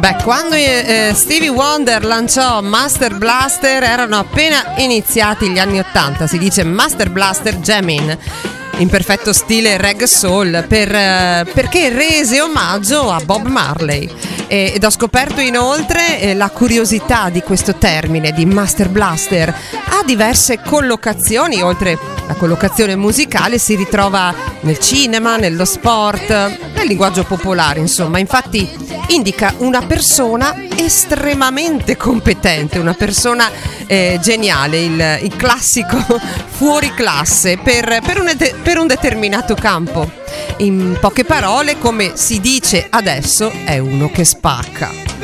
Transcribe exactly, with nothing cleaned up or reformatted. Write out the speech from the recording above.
Beh, quando eh, Stevie Wonder lanciò Master Blaster erano appena iniziati gli anni ottanta, si dice Master Blaster Jamming, in perfetto stile reggae soul, per, eh, perché rese omaggio a Bob Marley. E, ed ho scoperto inoltre eh, la curiosità di questo termine di Master Blaster. Ha diverse collocazioni, oltre la collocazione musicale si ritrova nel cinema, nello sport, nel linguaggio popolare, insomma. Infatti indica una persona estremamente competente, una persona eh, geniale, il, il classico fuori classe per, per, un, per un determinato campo. In poche parole, come si dice adesso, è uno che spacca.